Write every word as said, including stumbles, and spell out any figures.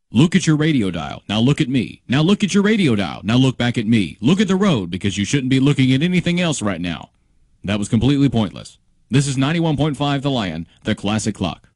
Look at your radio dial. Now look at me. Now look at your radio dial. Now look back at me. Look at the road because you shouldn't be looking at anything else right now. That was completely pointless. This is ninety-one point five The Lion, the classic clock.